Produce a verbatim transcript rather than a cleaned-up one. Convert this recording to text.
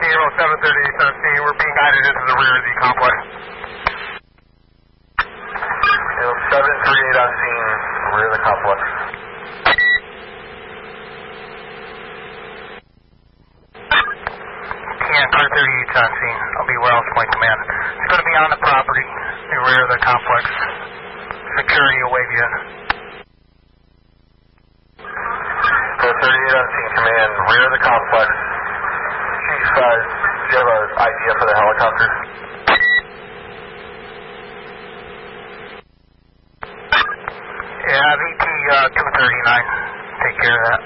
Kilo seven thirty-eight seventeen, we're being guided into the rear of the complex. Kilo seven thirty-eight on scene, rear of the complex. Can three thirty-eight on scene, I'll be Wells Point Command. It's going to be on the property, the rear of the complex. Security will wave you in. Kilo thirty-eight on scene, command, rear of the complex. Chief, uh, do you have an idea for the helicopter? Yeah, V T uh, two thirty-nine, take care of that.